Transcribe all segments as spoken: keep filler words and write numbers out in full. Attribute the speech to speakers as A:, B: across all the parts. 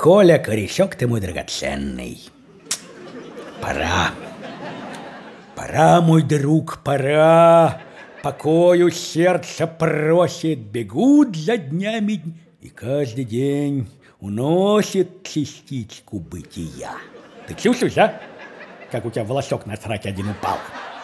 A: Коля, корешок ты мой драгоценный. Пора. Пора, мой друг, пора. Покою сердце просит, бегут за днями, и каждый день уносит частичку бытия. Ты чувствуешь, да? Как у тебя волосок на сраке один упал.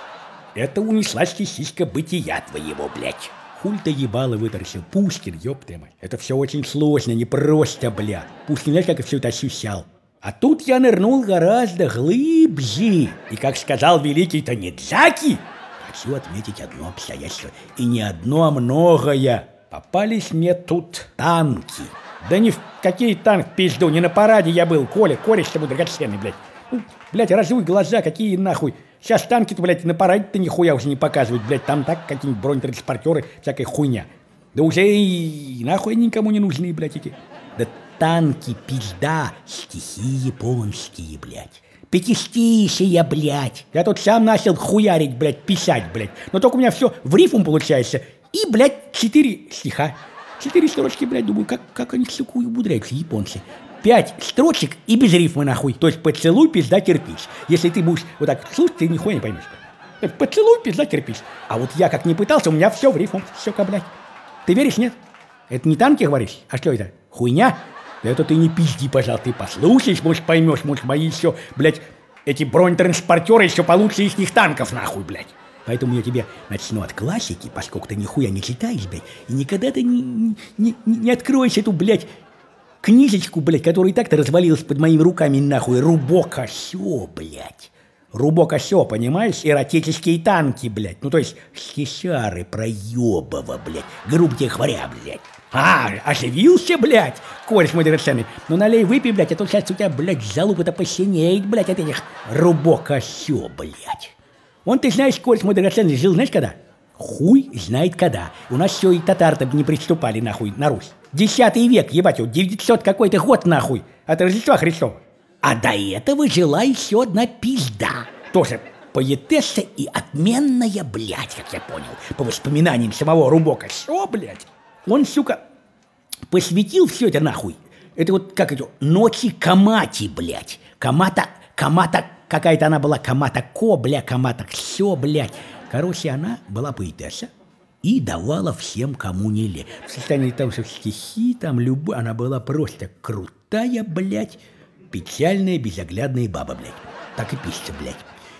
A: Это унеслась частичка бытия твоего, блядь. Хуль ты ебало вытаращил, Пушкин, ёб ты мать. Это все очень сложно, непросто, блядь. Пушкин, знаешь, как все это ощущал? А тут я нырнул гораздо глубже. И, как сказал великий Танидзаки, хочу отметить одно обстоятельство. И не одно, а многое. Попались мне тут танки. Да ни в какие танк пизду, не на параде я был, Коля, кореш с тобой драгоценный, блядь. Ну, блядь, разуй глаза, какие нахуй. Сейчас танки-то, блядь, на параде-то нихуя уже не показывают, блядь. Там так какие-нибудь бронетранспортеры, всякая хуйня. Да уже и нахуй никому не нужны, блядь, эти. Да танки, пизда, стихи японские, блядь. Пятистишие, блядь. Я тут сам начал хуярить, блядь, писать, блядь. Но только у меня все в рифму получается. И, блядь, четыре стиха. Четыре строчки, блядь, думаю, как, как они, сука, умудряются, японцы. Пять строчек и без рифмы, нахуй. То есть поцелуй, пизда, кирпич. Если ты будешь вот так слушать, ты нихуя не поймешь. Поцелуй, пизда, кирпич. А вот я как не пытался, у меня все в рифму. Все-ка, блядь. Ты веришь, нет? Это не танки, говоришь? А что это? Хуйня? Это ты не пизди, пожалуйста. Ты послушаешь, может, поймешь, может, мои еще, блядь, эти бронетранспортеры еще получше их них танков, нахуй, блядь. Поэтому я тебе начну от классики, поскольку ты нихуя не читаешь, блядь, и никогда ты не, не, не, не откроешь эту, блядь, книжечку, блядь, которая и так-то развалилась под моими руками, нахуй. Рубока Сё, блядь. Рубока Сё, понимаешь? Эротические танки, блядь. Ну, то есть, стишары проебово, блядь. Грубо говоря, блядь. А, оживился, блядь, кореш мой драгоценный. Ну, налей, выпей, блядь, а то сейчас у тебя, блядь, залупа-то посинеет, блядь, от этих Рубока Сё, блядь. Он, ты знаешь, кореш мой драгоценный, жил, знаешь, когда? Хуй знает когда. У нас все и татар-то не приступали, нахуй, на Русь. Десятый век, ебать, вот девятьсот какой-то год, нахуй, от Рождества Христова. А до этого жила еще одна пизда. Тоже поэтесса и отменная, блядь, как я понял, по воспоминаниям самого Рубока Сё, блядь. Он, сука, посвятил все это, нахуй. Это вот, как это, ночи Камати, блядь. Камата, Камата, какая-то она была, Камата Ко, бля, Камата Сё, блядь. Короче, она была поэтесса и давала всем, кому не лень. В состоянии того, что стихи там любые, она была просто крутая, блядь, печальная, безоглядная баба, блядь. Так и пишется, блядь.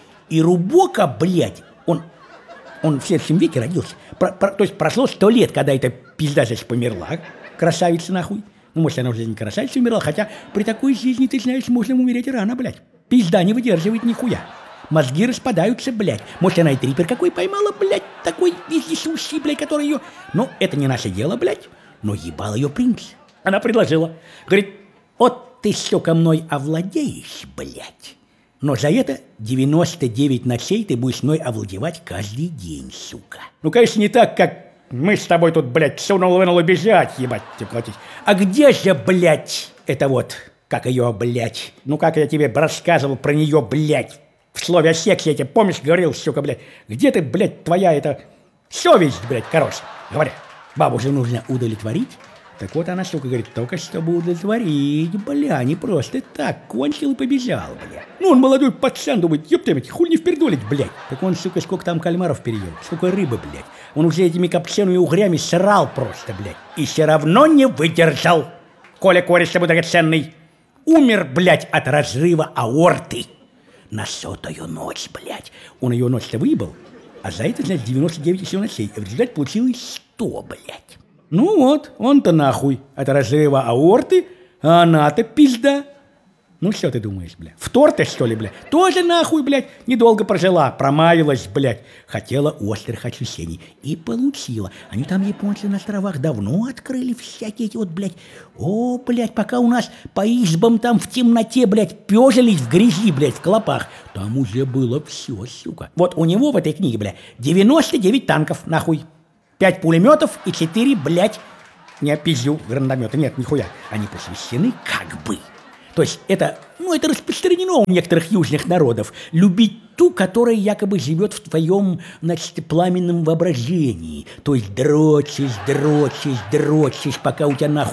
A: И Рубока, блядь, он, он в следующем веке родился. Про, про, то есть прошло сто лет, когда эта пизда здесь померла, красавица, нахуй. Ну, может, она уже не красавица умерла, хотя при такой жизни, ты знаешь, можно умереть рано, блядь. Пизда не выдерживает нихуя. Мозги распадаются, блядь. Может, она и трипер какой поймала, блядь, такой вездесущий, блядь, который ее... Ну, это не наше дело, блядь, но ебал ее принц. Она предложила. Говорит, вот ты, сука, мной овладеешь, блядь. Но за это девяносто девять ночей ты будешь мной овладевать каждый день, сука. Ну, конечно, не так, как мы с тобой тут, блядь, сунул-вынул бежать, ебать, тебе платить. А где же, блядь, это вот, как ее, блядь, ну, как я тебе рассказывал про нее, блядь, в слове о сексе я тебе, помнишь, говорил, сука, блядь, где ты, блядь, твоя эта совесть, блядь, короче, говоря, бабу же нужно удовлетворить. Так вот она, сука, говорит, только чтобы удовлетворить, бля, не просто так, кончил и побежал, бля. Ну, он молодой пацан, думает, ёб ты, хуй не впердолить, блядь. Так он, сука, сколько там кальмаров переел, сколько рыбы, блядь. Он уже этими копчеными угрями срал просто, блядь. И все равно не выдержал. Коля, кореш тобой драгоценный, умер, блядь, от разрыва аорты. На сотую ночь, блядь. Он ее ночь-то выебал, а за это, значит, девяносто девять еще ночей. В результате получилось сто, блядь. Ну вот, он-то нахуй от разрыва аорты, а она-то пизда. Ну что ты думаешь, блядь, втор-то, что ли, блядь? Тоже нахуй, блядь, недолго прожила, промаялась, блядь. Хотела острых ощущений и получила. Они там, японцы, на островах давно открыли всякие эти вот, блядь. О, блядь, пока у нас по избам там в темноте, блядь, пёжились в грязи, блядь, в клопах. Там уже было все, сука. Вот у него в этой книге, блядь, девяносто девять танков, нахуй. Пять пулеметов и четыре, блядь, не опизю, гранатомета. Нет, нихуя. Они посвящены как бы. То есть это, ну, это распространено у некоторых южных народов. Любить ту, которая якобы живет в твоем, значит, пламенном воображении. То есть дрочишь, дрочишь, дрочишь, пока у тебя нахуй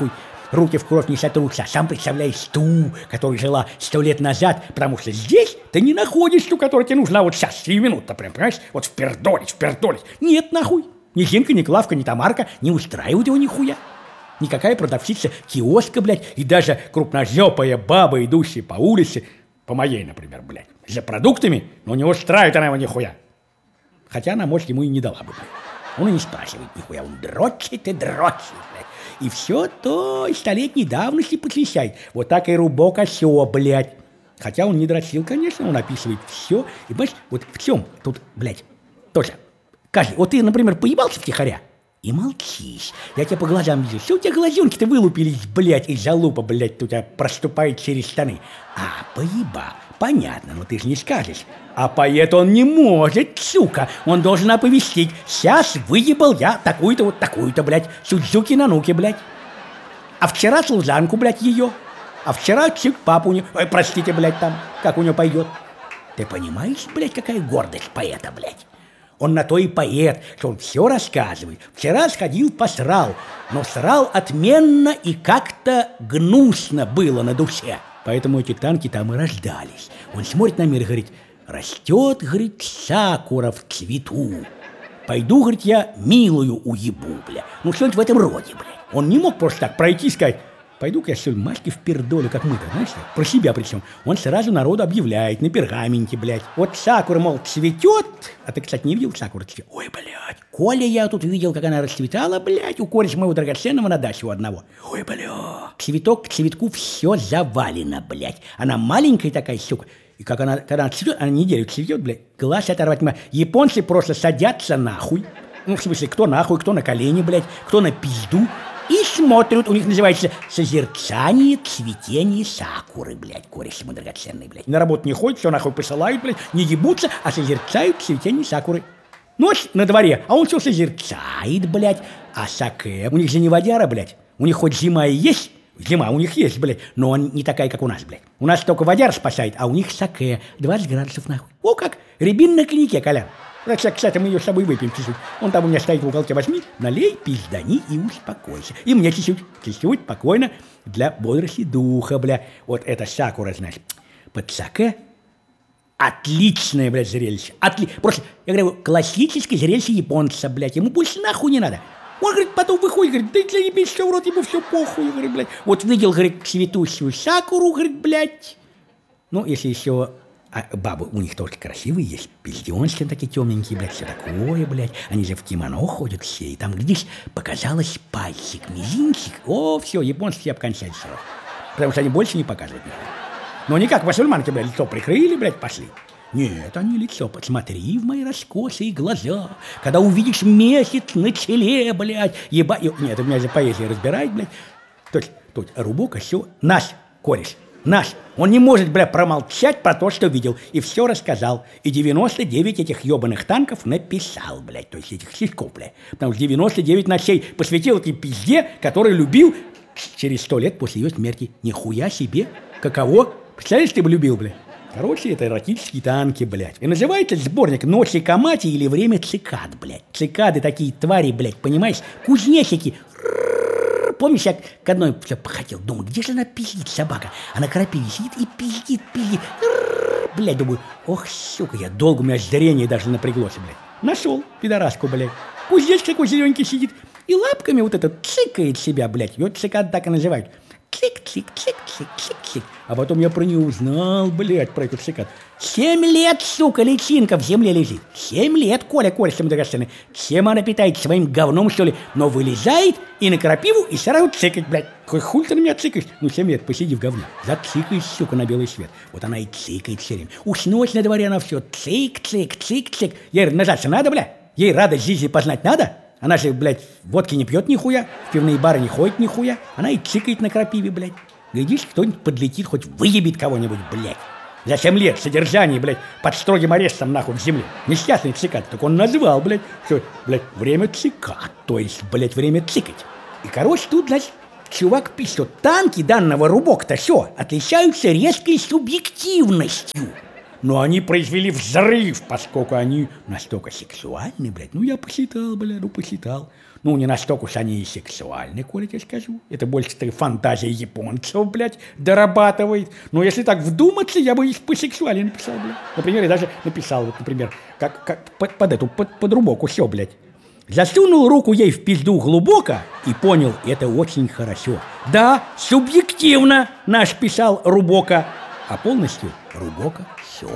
A: руки в кровь не сотрутся. А сам представляешь ту, которая жила сто лет назад, потому что здесь ты не находишь ту, которая тебе нужна вот сейчас, сию минуту, прям, понимаешь? Вот впердолить, впердолить. Нет, нахуй. Ни Зинка, ни Клавка, ни Тамарка не устраивают его нихуя. Никакая продавщица киоска, блядь, и даже крупножопая баба, идущая по улице, по моей, например, блядь, за продуктами, но не устраивает она его нихуя. Хотя она, может, ему и не дала бы, блядь. Он и не спрашивает нихуя, он дрочит и дрочит, блядь. И все то столетней давности потрясает. Вот так и рубок осё, блядь. Хотя он не дрочил, конечно, он описывает все. И, понимаешь, вот в чем тут, блядь, тоже. Каждый, вот ты, например, поебался втихаря и молчишь. Я тебя по глазам вижу. Все у тебя глазенки-то вылупились, блядь, и залупа, блядь, у тебя проступает через штаны. А, поебал. Понятно, но ты же не скажешь. А поэт он не может, сука. Он должен оповестить. Сейчас выебал я такую-то вот такую-то, блядь, Судзуки Нануки, блядь. А вчера служанку, блядь, ее. А вчера чик папу не... Ой, простите, блядь, там, как у него пойдет. Ты понимаешь, блядь, какая гордость поэта, блядь? Он на то и поэт, что он все рассказывает. Вчера сходил, посрал, но срал отменно и как-то гнусно было на душе. Поэтому эти танки там и рождались. Он смотрит на мир и говорит: растет, говорит, сакура в цвету. Пойду, говорит, я милую уебу, бля. Ну, что-нибудь в этом роде, бля. Он не мог просто так пройти и сказать: пойду-ка я сегодня Машке в пердолю, как мы-то, знаешь, про себя причем. Он сразу народу объявляет на пергаменте, блядь. Вот сакура, мол, цветет. А ты, кстати, не видел сакуру цветет? Ой, блядь. Коля, я тут видел, как она расцветала, блядь, у кореша моего драгоценного на даче у одного. Ой, блядь. Цветок к цветку все завалено, блядь. Она маленькая такая, сука. И как она, когда она цветет, она неделю цветет, блядь, глаз оторвать. Японцы просто садятся нахуй. Ну, в смысле, кто нахуй, кто на колени, блядь, кто на пизду. И смотрят, у них называется созерцание цветения сакуры, блядь, кореш ему драгоценный, блядь. На работу не ходят, все нахуй посылают, блядь, не ебутся, а созерцают цветение сакуры. Ночь на дворе, а он все созерцает, блядь. А саке, у них же не водяра, блядь. У них хоть зима и есть, зима у них есть, блядь, но он не такая, как у нас, блядь. У нас только водяра спасает, а у них саке, двадцать градусов нахуй. О как, рябин на коньяке, Колян. Кстати, мы ее с собой выпьем чуть-чуть. Он там у меня стоит в уголке, возьми, налей, пиздани и успокойся. И мне чуть-чуть, чуть-чуть, спокойно, для бодрости духа, бля. Вот это сакура, значит, под саке. Отличное, блядь, зрелище. Отли... Просто, я говорю, классическое зрелище японца, блядь. Ему больше нахуй не надо. Он, говорит, потом выходит, говорит, да для ебись все в рот, ему все похуй, говорит, блядь. Вот видел, говорит, цветущую сакуру, говорит, блядь. Ну, если еще... А бабы у них тоже красивые есть, пизденки такие темненькие, блядь, все такое, блядь. Они же в кимоно ходят все, и там, глядишь, показалось пальчик, мизинчик. О, все, японцы все обкончали сразу. Потому что они больше не показывают ничего. Но не как мусульманки, блядь, лицо прикрыли, блядь, пошли. Нет, они лицо, посмотри в мои раскосые глаза. Когда увидишь месяц на челе, блядь, еба... Нет, у меня же поэзия разбирает, блядь. То есть, то есть, рубок, все, наш кореш. Наш. Он не может, бля, промолчать про то, что видел. И все рассказал. И девяносто девять этих ебаных танков написал, блядь. То есть этих сиськов, блядь. Потому что девяносто девять ночей посвятил этой пизде, который любил через сто лет после ее смерти. Нихуя себе. Каково? Представляешь, ты бы любил, блядь? Короче, это эротические танки, блядь. И называется сборник «Ночи Камати» или «Время цикад», блядь. Цикады такие твари, блядь, понимаешь? Кузнечики. Помнишь, я к одной все походил, думаю, где же она пиздит, собака? Она крапиве сидит и пиздит, пиздит. Блядь, думаю, ох, сука, я долго, у меня зрение даже напряглось, блядь. Нашел пидораску, блядь. Кузнечик такой зелененький сидит и лапками вот это цикает себя, блядь. Вот цикад так и называют. Цик-цик-цик-цик-цик-цик. А потом я про нее узнал, блядь, про эту цикад. Семь лет, сука, личинка в земле лежит. Семь лет, Коля, Коля, всем драгоценный. Чем она питает, своим говном, что ли? Но вылезает и на крапиву, и сразу цикать, блядь. Какой хуй ты на меня цикаешь? Ну, семь лет, посиди в говне. Зацикаешь, сука, на белый свет. Вот она и цикает все время. Уж ночь на дворе она все цик-цик-цик-цик. Ей нажаться надо, блядь? Ей радость жизни познать надо? Она же, блядь, водки не пьет нихуя, в пивные бары не ходит нихуя. Она и цикает на крапиве, блядь. Глядишь, кто-нибудь подлетит, хоть выебет кого-нибудь, блядь. За семь лет содержания, блядь, под строгим арестом, нахуй, в земле. Несчастный цикад, так он назвал, блядь, что, блядь, время цикад, то есть, блядь, время цикать. И, короче, тут, значит, чувак пишет, что танки данного рубок-то все отличаются резкой субъективностью. но они произвели взрыв, поскольку они настолько сексуальны, блядь. Ну, я посчитал, блядь, ну, посчитал. Ну, не настолько уж они и сексуальны, Коля, я скажу. Это больше фантазия японцев, блядь, дорабатывает. Но если так вдуматься, я бы их посексуальнее написал, блядь. Например, я даже написал, вот, например, как, как под, под эту, под, под рубоку, все, блядь. Засунул руку ей в пизду глубоко и понял, это очень хорошо. Да, субъективно наш писал Рубока, а полностью Рубока все.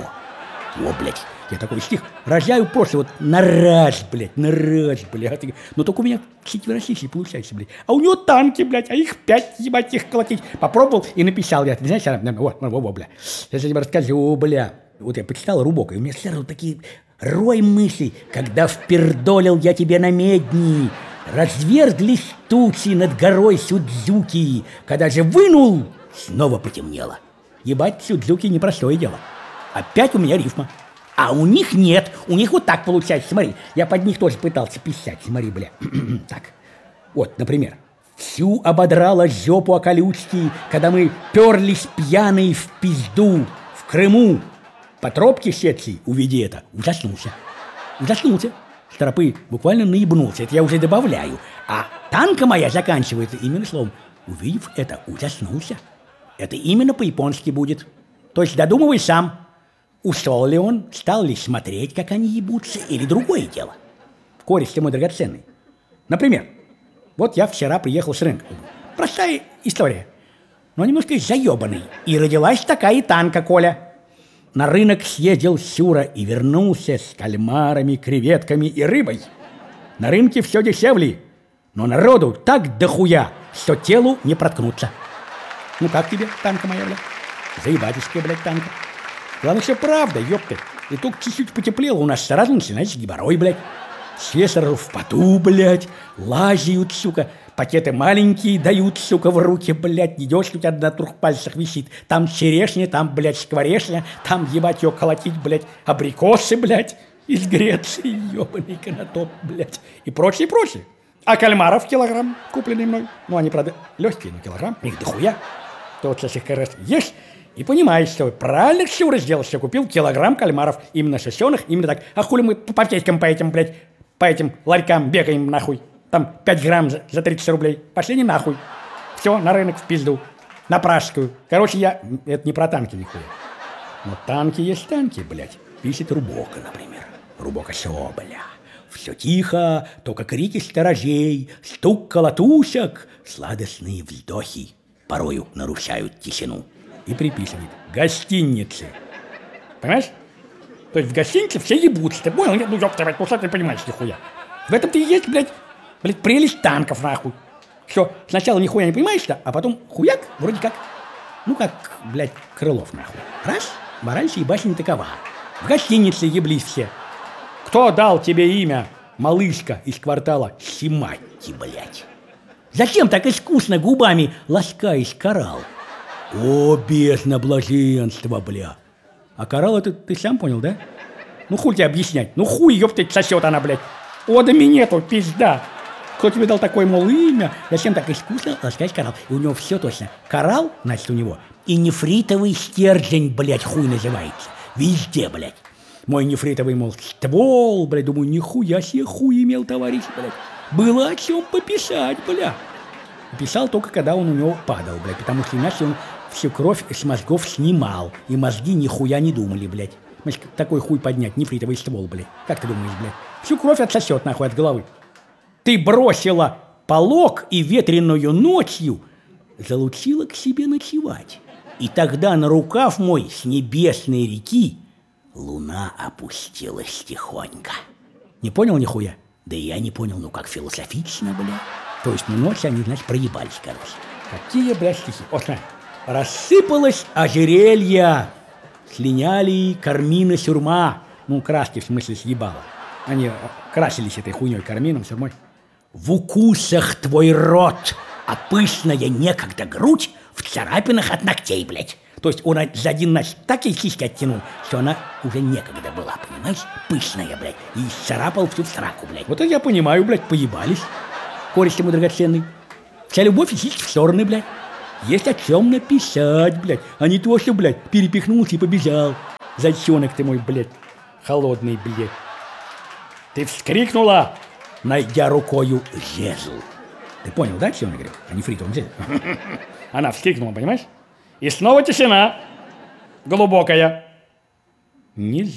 A: О, блядь, я такой стих рожаю просто вот на раз, блядь, на раз, блядь. Но только у меня четверостишие получается, блядь. А у него танки, блядь, а их пять, ебать, их колотить. Попробовал и написал я. Ты знаешь, вот, вот, бля. Сейчас я тебе расскажу, бля. Вот я почитал Рубока, и у меня сразу такие... Рой мыслей, когда впердолил я тебе на медни, разверзлись тучи над горой Судзуки, когда же вынул, снова потемнело. Ебать, Судзуки непростое дело. Опять у меня рифма. А у них нет, у них вот так получается, смотри. Я под них тоже пытался писать, смотри, бля. Так, вот, например. Всю ободрала жопу о колючки, когда мы перлись пьяные в пизду в Крыму. По тропке сетки, увидя это, ужаснулся. Ужаснулся. С тропы буквально наебнулся. Это я уже добавляю. А танка моя заканчивается именно словом. Увидев это, ужаснулся. Это именно по-японски будет. То есть додумывай сам. Ушел ли он, стал ли смотреть, как они ебутся, или другое дело. Кореш ты мой драгоценный. Например, вот я вчера приехал с рынка. Простая история, но немножко заебанный. И родилась такая танка, Коля. На рынок съездил Сюра и вернулся с кальмарами, креветками и рыбой. На рынке все дешевле, но народу так дохуя, что телу не проткнуться. Ну как тебе, танка моя, блядь? Заебатишься, блядь, танка. Главное, все правда, ёпты. И только чуть-чуть потеплело, у нас сразу начинается геморрой, блядь. Все сразу в поту, блядь, лазят, сука. Пакеты маленькие дают, сука, в руки, блядь. Идешь, у тебя на трех пальцах висит. Там черешня, там, блядь, скворечня. Там, ебать, ее колотить, блядь, абрикосы, блядь, из Греции, ебаный канатоп, блядь. И прочее, прочее. А кальмаров килограмм, купленный мной. Ну, они, правда, легкие, но килограмм. Их дохуя. То вот сейчас их как раз ешь и понимаешь, что правильно все сделал, что купил килограмм кальмаров. Именно сосеных, именно так. А хули мы по аптечкам по этим, блядь, по этим ларькам бегаем, нахуй. Там пять грамм за, за тридцать рублей. Пошли не нахуй. Все, на рынок в пизду. На пражскую. Короче, я... Это не про танки нихуя. Но танки есть танки, блядь. Пишет Рубока, например. Рубока все, бля. Все тихо, только крики сторожей, стук колотушек, сладостные вздохи порою нарушают тишину. И приписывает. Гостиницы. Понимаешь? То есть в гостинице все ебутся. Ты понял? Нет, ну ёпта, ну что ты понимаешь, нихуя. В этом-то и есть, блядь, блядь, прелесть танков, нахуй. Что, сначала нихуя не понимаешь-то, а потом хуяк, вроде как, ну как, блядь, Крылов, нахуй. Раз, мораль сей басни такова. В гостинице еблись все. Кто дал тебе имя, малышка из квартала Симати, блядь? Зачем так искусно губами ласкаешь коралл? О, бездна блаженства, бля. А коралл это ты сам понял, да? Ну хуй тебе объяснять. Ну хуй, ёптать, сосет она, блядь. Одами нету, пизда. Кто тебе дал такое, мол, имя? Зачем так искусно ласкаешь коралл? И у него все точно. Коралл, значит, у него и нефритовый стержень, блядь, хуй называется. Везде, блядь. Мой нефритовый, мол, ствол, блядь, думаю, нихуя себе хуй имел, товарищ, блядь. Было о чем пописать, бля. Писал только, когда он у него падал, блядь, потому что иначе он всю кровь с мозгов снимал, и мозги нихуя не думали, блядь. Значит, такой хуй поднять, нефритовый ствол, блядь. Как ты думаешь, блядь? Всю кровь отсосет, нахуй, от головы. Ты бросила полог и ветреную ночью залучила к себе ночевать. И тогда на рукав мой с небесной реки луна опустилась тихонько. Не понял нихуя? Да и я не понял, ну как философично, бля. То есть, ну ночь они, значит, проебались, короче. Какие, блядь, стихи? Вот, смотри. Рассыпалось ожерелье, слиняли кармины сюрма. Ну, краски, в смысле, съебало. Они красились этой хуйней кармином, сюрмой. В укусах твой рот, а пышная некогда грудь в царапинах от ногтей, блядь. То есть он за один ночь так и сиськи оттянул, что она уже некогда была, понимаешь? Пышная, блядь. И царапал всю сраку, блядь. Вот это я понимаю, блядь, поебались. Кореш ты мой драгоценный. Вся любовь и сиськи в стороны, блядь. Есть о чем написать, блядь. А не то, что, блядь, перепихнулся и побежал. Зайчонок ты мой, блядь, холодный, блядь. Ты вскрикнула, найдя рукою жезл. Ты понял, да, что я говорю? А не фритовом жезл. Она вскрикнула, понимаешь? И снова тишина. Глубокая. Нельзя.